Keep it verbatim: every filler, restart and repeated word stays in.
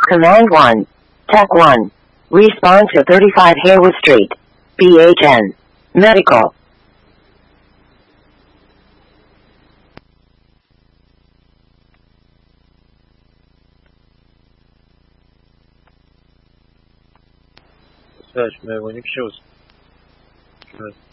Command one. Tech one. Respond to thirty-five Haywood Street. B H N. Medical. Связь, мы его не все.